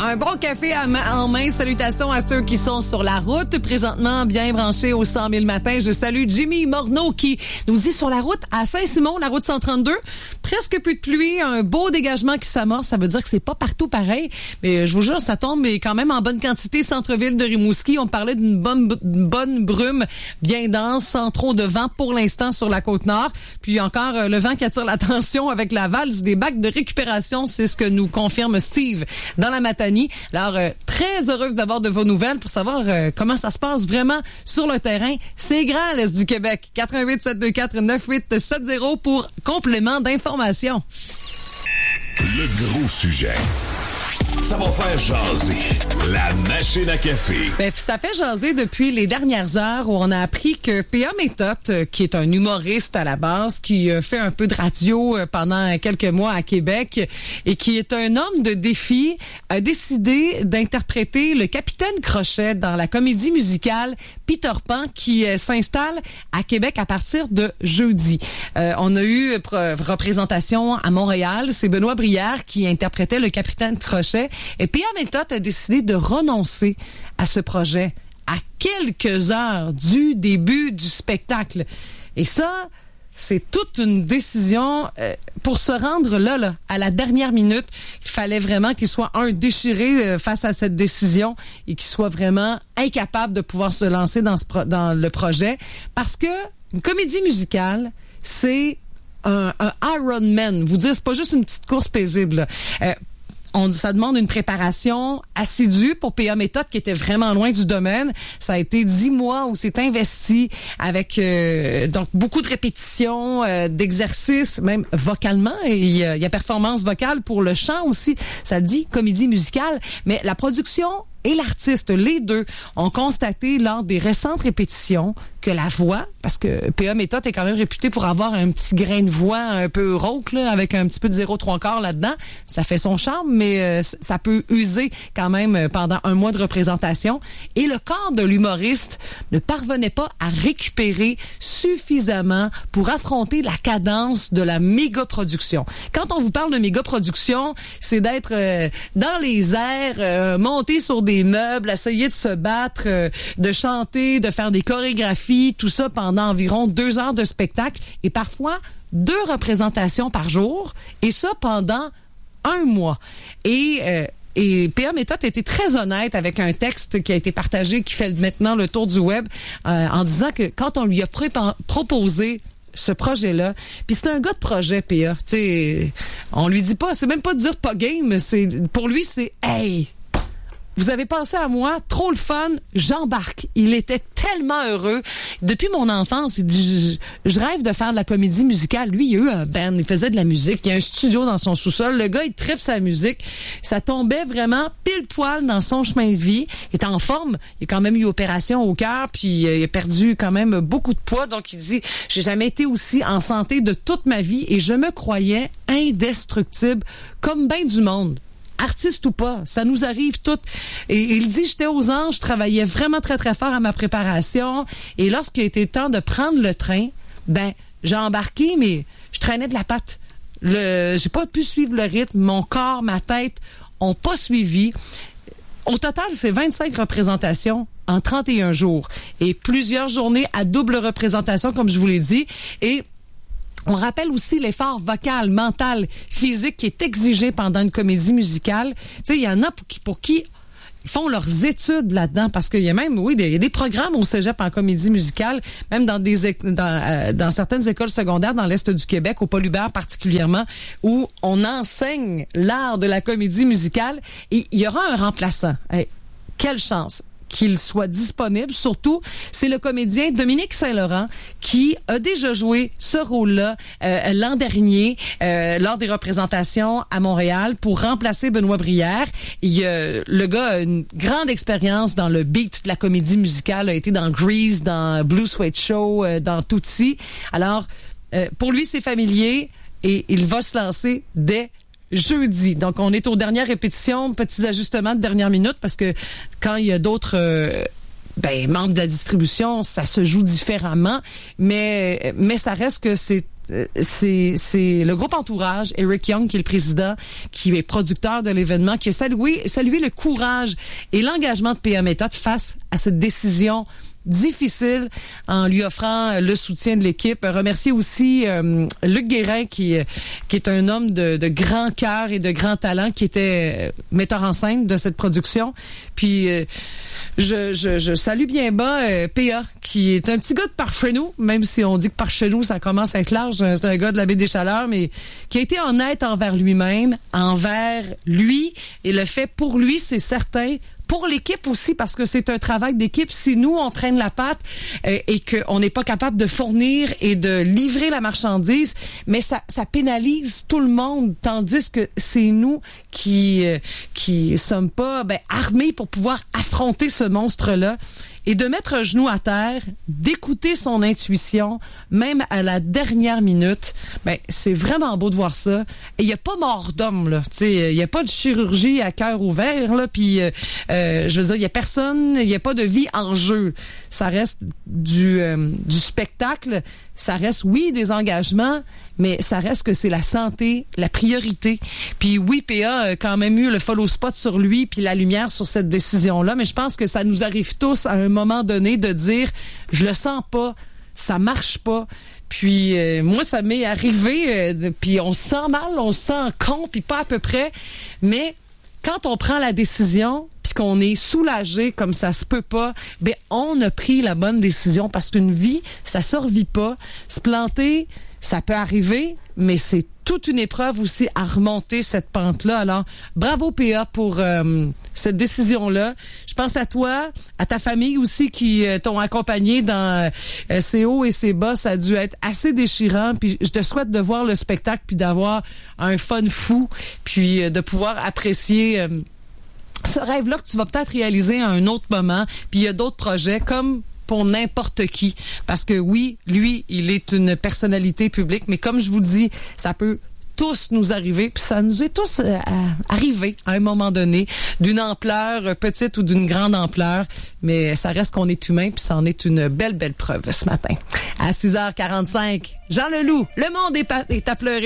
Un bon café en main. Salutations à ceux qui sont sur la route, présentement bien branchés au 100 000 matin. Je salue Jimmy Morneau qui nous dit sur la route à Saint-Simon, la route 132, presque peu de pluie, un beau dégagement qui s'amorce. Ça veut dire que c'est pas partout pareil, mais je vous jure, ça tombe mais quand même en bonne quantité. Centre-ville de Rimouski, on parlait d'une bonne brume bien dense, sans trop de vent pour l'instant sur la Côte-Nord. Puis encore le vent qui attire l'attention avec la valse des bacs de récupération, c'est ce que nous confirme Steve dans la Matanie. Alors, très heureuse d'avoir de vos nouvelles pour savoir comment ça se passe vraiment sur le terrain. C'est grand à l'Est du Québec. 88 724 9870 pour complément d'information. Le gros sujet. Ça va faire jaser. La machine à café. Ben, ça fait jaser depuis les dernières heures où on a appris que P.A. Méthode, qui est un humoriste à la base, qui fait un peu de radio pendant quelques mois à Québec et qui est un homme de défi, a décidé d'interpréter le Capitaine Crochet dans la comédie musicale Peter Pan qui s'installe à Québec à partir de jeudi. On a eu représentation à Montréal. C'est Benoît Brière qui interprétait le Capitaine Crochet. Et P.A. Méthode a décidé de renoncer à ce projet à quelques heures du début du spectacle. Et ça, c'est toute une décision pour se rendre là, à la dernière minute. Il fallait vraiment qu'il soit déchiré face à cette décision et qu'il soit vraiment incapable de pouvoir se lancer dans le projet. Parce que une comédie musicale, c'est un Ironman. Vous dire, c'est pas juste une petite course paisible. Ça demande une préparation assidue pour P.A. Méthode qui était vraiment loin du domaine. Ça a été 10 mois où c'est investi avec donc beaucoup de répétitions, d'exercices, même vocalement. Et il y a performance vocale pour le chant aussi. Ça le dit, comédie musicale. Mais la production et l'artiste, les deux, ont constaté lors des récentes répétitions que la voix, parce que P.A. Méthode est quand même réputé pour avoir un petit grain de voix un peu rauque, là, avec un petit peu de 0,3 là-dedans. Ça fait son charme, mais ça peut user quand même pendant un mois de représentation. Et le corps de l'humoriste ne parvenait pas à récupérer suffisamment pour affronter la cadence de la méga-production. Quand on vous parle de méga-production, c'est d'être dans les airs, monter sur des meubles, essayer de se battre, de chanter, de faire des chorégraphies, tout ça pendant environ 2 heures de spectacle et parfois 2 représentations par jour et ça pendant 1 mois. Et P.A. Méthode a été très honnête avec un texte qui a été partagé, qui fait maintenant le tour du web, en disant que quand on lui a proposé ce projet-là, puis c'est un gars de projet, P.A. Tu sais, on lui dit pas, c'est même pas de dire pas game, pour lui c'est hey. Vous avez pensé à moi, trop le fun, j'embarque. Il était tellement heureux. Depuis mon enfance, il dit, je rêve de faire de la comédie musicale. Lui, il a eu un band, il faisait de la musique, il y a un studio dans son sous-sol. Le gars, il tripe sa musique. Ça tombait vraiment pile poil dans son chemin de vie. Il est en forme. Il a quand même eu opération au cœur, puis il a perdu quand même beaucoup de poids. Donc, il dit, j'ai jamais été aussi en santé de toute ma vie et je me croyais indestructible, comme ben du monde. Artiste ou pas, ça nous arrive toutes. Et il dit, j'étais aux anges, je travaillais vraiment très, très fort à ma préparation. Et lorsqu'il a été temps de prendre le train, j'ai embarqué, mais je traînais de la patte. J'ai pas pu suivre le rythme. Mon corps, ma tête ont pas suivi. Au total, c'est 25 représentations en 31 jours. Et plusieurs journées à double représentation, comme je vous l'ai dit. Et on rappelle aussi l'effort vocal, mental, physique qui est exigé pendant une comédie musicale. Tu sais, il y en a pour qui font leurs études là-dedans parce qu'il y a même, il y a des programmes au cégep en comédie musicale, même dans certaines écoles secondaires dans l'Est du Québec, au Paul Hubert particulièrement, où on enseigne l'art de la comédie musicale et il y aura un remplaçant. Hey, quelle chance! Qu'il soit disponible. Surtout, c'est le comédien Dominique Saint-Laurent qui a déjà joué ce rôle-là l'an dernier lors des représentations à Montréal pour remplacer Benoît Brière. Le gars a une grande expérience dans le beat de la comédie musicale, a été dans Grease, dans Blue Suede Show, dans Tootsie. Alors, pour lui, c'est familier et il va se lancer dès jeudi. Donc, on est aux dernières répétitions, petits ajustements de dernière minute parce que quand il y a d'autres membres de la distribution, ça se joue différemment. Mais ça reste que c'est c'est le groupe Entourage, Eric Young, qui est le président, qui est producteur de l'événement, qui a salué le courage et l'engagement de PA Méthode face à cette décision difficile en lui offrant le soutien de l'équipe. Remercier aussi Luc Guérin qui est un homme de grand cœur et de grand talent, qui était metteur en scène de cette production. Puis je salue bien bas PA, qui est un petit gars de par chez nous, même si on dit que par chez nous ça commence à être large. C'est un gars de la Baie des Chaleurs, mais qui a été honnête envers lui-même, envers lui, et le fait pour lui, c'est certain. Pour l'équipe aussi, parce que c'est un travail d'équipe. Si nous, on traîne la patte et qu'on n'est pas capable de fournir et de livrer la marchandise, mais ça pénalise tout le monde, tandis que c'est nous qui sommes pas armés pour pouvoir affronter ce monstre-là. Et de mettre un genou à terre, d'écouter son intuition, même à la dernière minute, c'est vraiment beau de voir ça. Et il n'y a pas mort d'homme, là. Il n'y a pas de chirurgie à cœur ouvert, là. Puis, je veux dire, il n'y a personne, il n'y a pas de vie en jeu. Ça reste du spectacle. Ça reste, oui, des engagements, mais ça reste que c'est la santé, la priorité. Puis oui, PA a quand même eu le follow spot sur lui, puis la lumière sur cette décision-là, mais je pense que ça nous arrive tous à un moment donné de dire, je le sens pas, ça marche pas. Puis moi, ça m'est arrivé, puis on se sent mal, on se sent con, puis pas à peu près, mais quand on prend la décision, puis qu'on est soulagé comme ça se peut pas, on a pris la bonne décision, parce qu'une vie, ça survit pas. Se planter, ça peut arriver, mais c'est toute une épreuve aussi à remonter cette pente-là. Alors, bravo PA pour cette décision-là. Je pense à toi, à ta famille aussi qui t'ont accompagné dans ces hauts et ces bas. Ça a dû être assez déchirant. Puis je te souhaite de voir le spectacle puis d'avoir un fun fou, puis de pouvoir apprécier ce rêve-là que tu vas peut-être réaliser à un autre moment. Puis il y a d'autres projets comme pour n'importe qui. Parce que oui, lui, il est une personnalité publique, mais comme je vous le dis, ça peut tous nous arriver, puis ça nous est tous arrivé à un moment donné, d'une ampleur petite ou d'une grande ampleur, mais ça reste qu'on est humain, puis ça en est une belle preuve ce matin. À 6h45, Jean Leloup, le monde est à pleurer.